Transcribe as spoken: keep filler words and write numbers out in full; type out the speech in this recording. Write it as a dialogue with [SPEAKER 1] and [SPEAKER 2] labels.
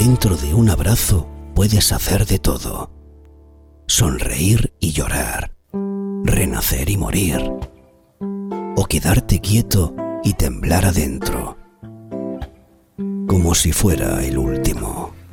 [SPEAKER 1] dentro de un abrazo puedes hacer de todo. Sonreír y llorar, renacer y morir, o quedarte quieto y temblar adentro, como si fuera el último.